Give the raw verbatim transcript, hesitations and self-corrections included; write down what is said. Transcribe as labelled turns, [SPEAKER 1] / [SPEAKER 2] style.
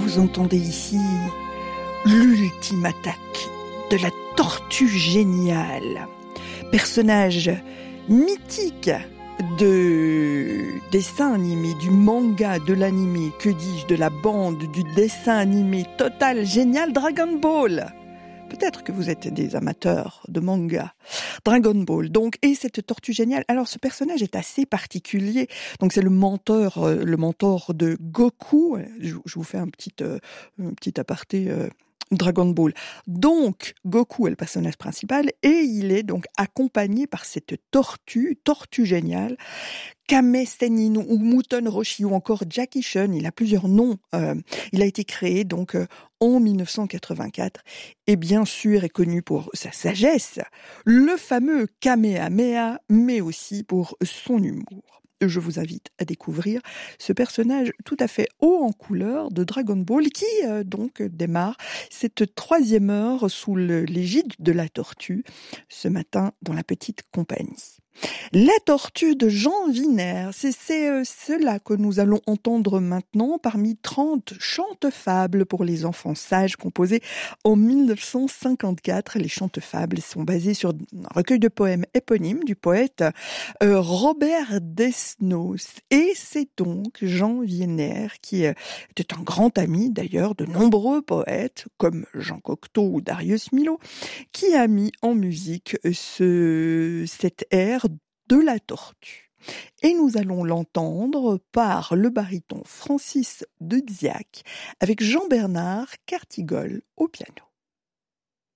[SPEAKER 1] Vous entendez ici l'ultime attaque de la tortue géniale, personnage mythique de dessin animé, du manga, de l'animé, que dis-je, de la bande, du dessin animé total génial Dragon Ball. Peut-être que vous êtes des amateurs de manga. Dragon Ball, donc, et cette tortue géniale. Alors, ce personnage est assez particulier. Donc, c'est le mentor, euh, le mentor de Goku. Je, je vous fais un petit, euh, un petit aparté. Euh, Dragon Ball. Donc, Goku est le personnage principal et il est donc accompagné par cette tortue, tortue géniale, Kame Sennin ou Muten Roshi ou encore Jackie Chun. Il a plusieurs noms. Euh, il a été créé donc euh, en dix-neuf cent quatre-vingt-quatre et bien sûr est connu pour sa sagesse, le fameux Kamehameha, mais aussi pour son humour. Je vous invite à découvrir ce personnage tout à fait haut en couleur de Dragon Ball qui euh, donc démarre cette troisième heure sous le, l'égide de la tortue ce matin dans la petite compagnie. La tortue de Jean Wiener, c'est, c'est euh, cela que nous allons entendre maintenant parmi trente chante-fables pour les enfants sages composés en dix-neuf cent cinquante-quatre. Les chante-fables sont basés sur un recueil de poèmes éponyme du poète euh, Robert Desnos. Et c'est donc Jean Wiener qui euh, était un grand ami d'ailleurs de nombreux poètes comme Jean Cocteau ou Darius Milhaud qui a mis en musique ce, cet air de la tortue. Et nous allons l'entendre par le baryton Francis de Diac avec Jean-Bernard Cartigol au piano.